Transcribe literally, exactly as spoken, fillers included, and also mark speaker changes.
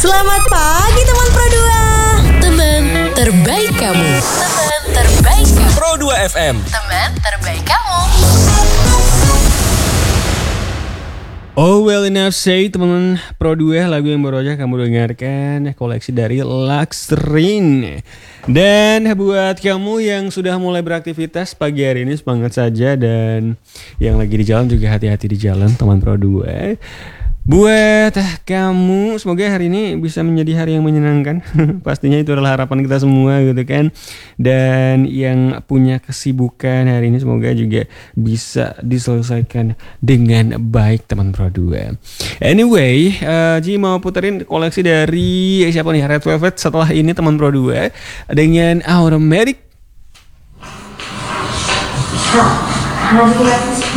Speaker 1: Selamat pagi teman Pro dua.
Speaker 2: Teman terbaik kamu. Teman terbaik kamu.
Speaker 3: Pro dua F M.
Speaker 2: Teman terbaik kamu.
Speaker 4: Oh well enough say teman-teman Pro dua, lagu yang baru aja kamu dengarkan koleksi dari Luxrin. Dan buat kamu yang sudah mulai beraktivitas pagi hari ini semangat saja, dan yang lagi di jalan juga hati-hati di jalan teman Pro dua. Buat kamu semoga hari ini bisa menjadi hari yang menyenangkan. Pastinya itu adalah harapan kita semua gitu kan. Dan yang punya kesibukan hari ini semoga juga bisa diselesaikan dengan baik teman Pro dua. Anyway, uh, Ji mau puterin koleksi dari siapa nih, Red Velvet setelah ini teman Pro dua dengan Automatic.